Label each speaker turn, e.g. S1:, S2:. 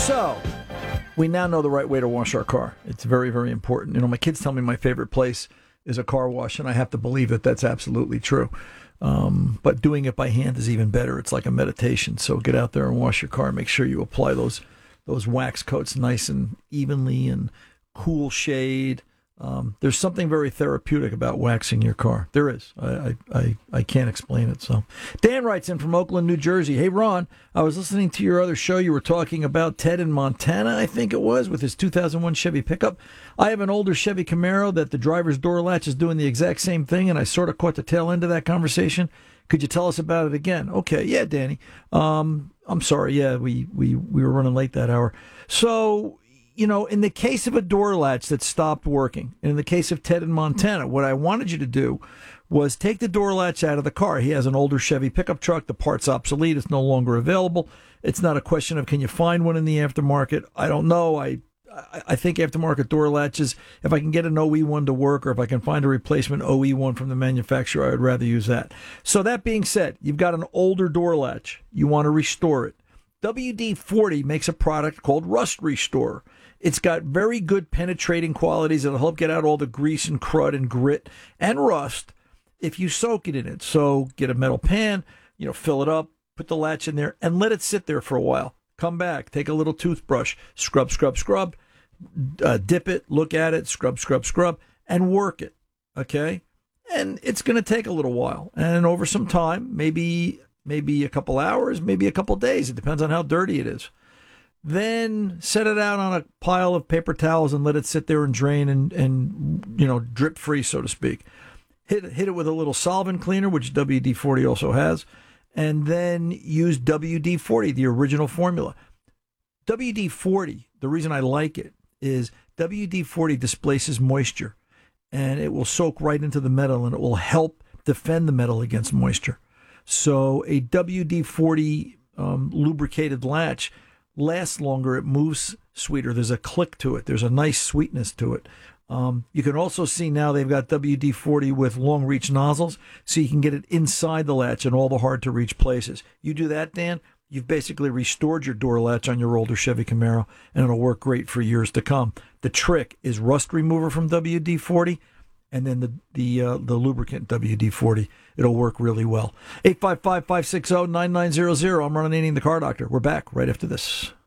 S1: So, we now know the right way to wash our car. It's very, very important. You know, my kids tell me my favorite place is a car wash, and I have to believe that that's absolutely true. But doing it by hand is even better. It's like a meditation. So get out there and wash your car. Make sure you apply those wax coats nice and evenly and cool shade. There's something very therapeutic about waxing your car. There is. I can't explain it. So Dan writes in from Oakland, New Jersey. Hey, Ron, I was listening to your other show. You were talking about Ted in Montana, I think it was, with his 2001 Chevy pickup. I have an older Chevy Camaro that the driver's door latch is doing the exact same thing, and I sort of caught the tail end of that conversation. Could you tell us about it again? Okay, yeah, Danny. I'm sorry. Yeah, we were running late that hour. So, you know, in the case of a door latch that stopped working, and in the case of Ted in Montana, what I wanted you to do was take the door latch out of the car. He has an older Chevy pickup truck. The part's obsolete. It's no longer available. It's not a question of can you find one in the aftermarket. I don't know. I think aftermarket door latches, if I can get an OE one to work or if I can find a replacement OE one from the manufacturer, I would rather use that. So that being said, you've got an older door latch. You want to restore it. WD-40 makes a product called Rust Restorer. It's got very good penetrating qualities that'll help get out all the grease and crud and grit and rust if you soak it in it. So get a metal pan, fill it up, put the latch in there, and let it sit there for a while. Come back, take a little toothbrush, scrub, dip it, look at it, scrub, and work it, okay? And it's going to take a little while. And over some time, maybe a couple hours, maybe a couple days. It depends on how dirty it is. Then set it out on a pile of paper towels and let it sit there and drain and drip free, so to speak. Hit it with a little solvent cleaner, which WD-40 also has, and then use WD-40, the original formula. WD-40, the reason I like it is WD-40 displaces moisture, and it will soak right into the metal, and it will help defend the metal against moisture. So a WD-40 lubricated latch lasts longer. It moves sweeter. There's a click to it. There's a nice sweetness to it. You can also see now they've got WD-40 with long reach nozzles, so you can get it inside the latch in all the hard to reach places. You do that, Dan, you've basically restored your door latch on your older Chevy Camaro, and it'll work great for years to come. The trick is rust remover from WD-40, and then the lubricant WD-40. It'll work really well. 855-560-9900. I'm Ron Ananian, the Car Doctor. We're back right after this.